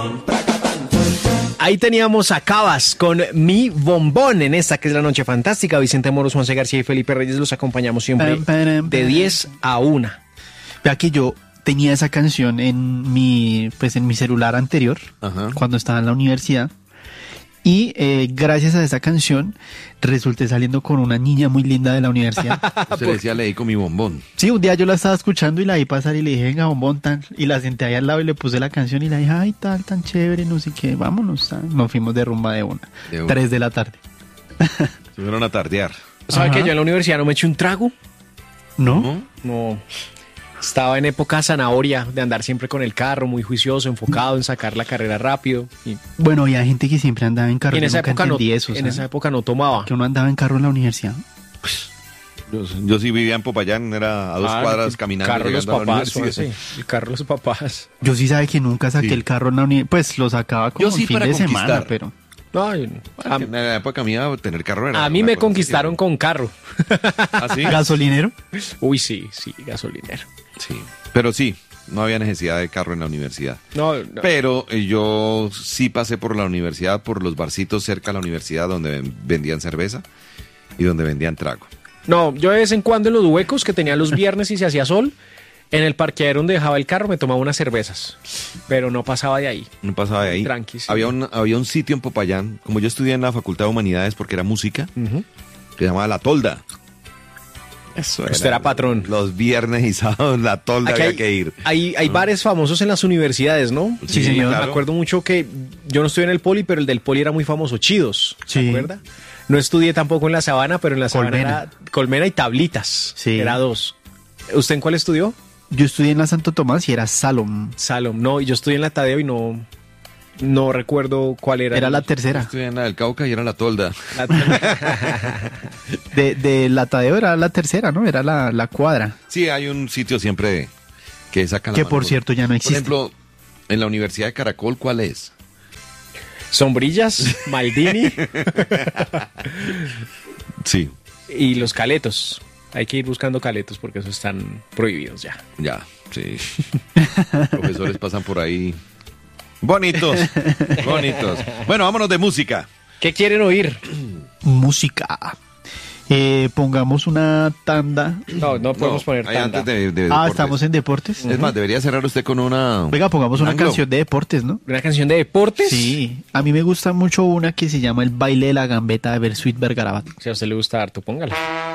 Ahí teníamos a Cabas con Mi Bombón en esta que es La Noche Fantástica. Vicente Moros, Juanse García y Felipe Reyes los acompañamos siempre de 10 a 1. Vea que yo tenía esa canción en mi celular anterior, cuando estaba en la universidad. Y gracias a esa canción resulté saliendo con una niña muy linda de la universidad. Se le decía, le di con mi bombón. Sí, un día yo la estaba escuchando y la vi pasar y le dije, venga, bombón, tan. Y la senté ahí al lado y le puse la canción y la dije, ay, tal, tan chévere, no sé qué, vámonos. Tal. Nos fuimos de rumba de una. 3 de la tarde. Se fueron a tardear. ¿Sabe que yo en la universidad no me eché un trago? ¿No? No. Estaba en época zanahoria, de andar siempre con el carro, muy juicioso, enfocado en sacar la carrera rápido. Y bueno, había gente que siempre andaba en carro. en esa época no, eso, en esa época no tomaba. Que uno andaba en carro en la universidad. Yo sí vivía en Popayán, era a 2 cuadras caminando. Carro los papás, sí. El carro los papás. Yo sí sabe que nunca saqué el carro en la universidad. Pues lo sacaba como yo sí el fin para de conquistar. semana, pero... No, en la época mía tener carro era... A mí me conquistaron con carro. ¿Ah, sí? ¿Gasolinero? Uy, sí, gasolinero. Sí, pero sí, no había necesidad de carro en la universidad. No. Pero yo sí pasé por la universidad, por los barcitos cerca de la universidad donde vendían cerveza y donde vendían trago. No, yo de vez en cuando en los huecos que tenía los viernes y se hacía sol, en el parqueadero donde dejaba el carro me tomaba unas cervezas, pero no pasaba de ahí. No pasaba de ahí. Tranqui, sí. Había un sitio en Popayán, como yo estudié en la Facultad de Humanidades porque era música, que se llamaba La Tolda. Eso Usted era patrón. Los viernes y sábados La Tolda había que ir. Hay bares famosos en las universidades, ¿no? Sí, señor. Me acuerdo mucho que yo no estudié en el Poli, pero el del Poli era muy famoso, Chidos. ¿Se acuerda? No estudié tampoco en la Sabana, pero en la Sabana era Colmena y Tablitas. Sí. Era 2. ¿Usted en cuál estudió? Yo estudié en la Santo Tomás y era Salom. No, yo estudié en la Tadeo y no recuerdo cuál era. Era la tercera. Yo estudié en la del Cauca y era La Tolda. de la Tadeo era la tercera, ¿no? Era la cuadra. Sí, hay un sitio siempre que sacan que por cierto ya no existe. Por ejemplo, en la Universidad de Caracol, ¿cuál es? Sombrillas, Maldini. Sí. Y los caletos. Hay que ir buscando caletos porque esos están prohibidos ya. Ya, sí. Profesores pasan por ahí. Bonitos. Bueno, vámonos de música. ¿Qué quieren oír? Música. Pongamos una tanda. No podemos poner tanda. Antes de deportes. ¿Estamos en deportes? Es más, debería cerrar usted con una... Venga, pongamos una canción de deportes, ¿no? ¿Una canción de deportes? Sí. A mí me gusta mucho una que se llama El baile de la gambeta de Bersuit Vergarabat. Si a usted le gusta harto, póngala.